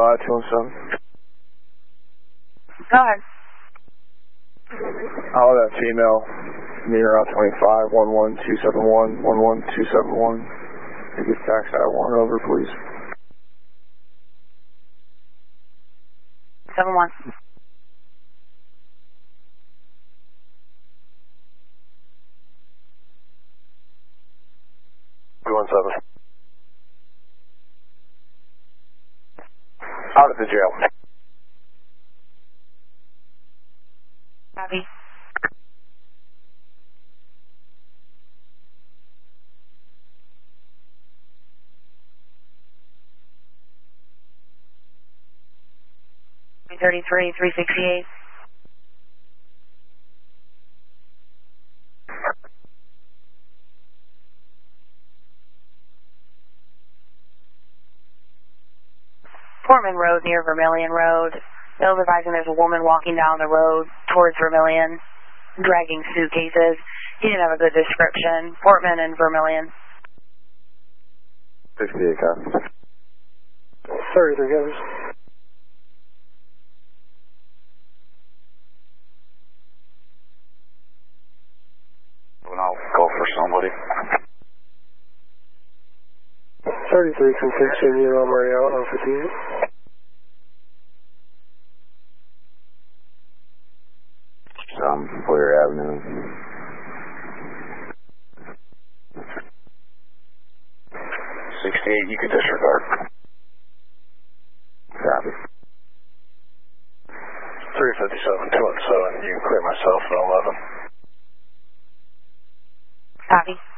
217. Go ahead. All that female, near Route 25, 11271, 11271. You get tax out 1 over, please. 71. Out of the jail. Copy. $33, $368. Portman Road near Vermilion Road. Bill's advising there's a woman walking down the road towards Vermilion, dragging suitcases. He didn't have a good description. Portman and Vermilion. 68, copy. 33 goes. I'll go for somebody. 33 can continue on Mario on 58. Clear Avenue. 68, you can disregard. Copy. 357, 217, you can clear myself at 11. Copy.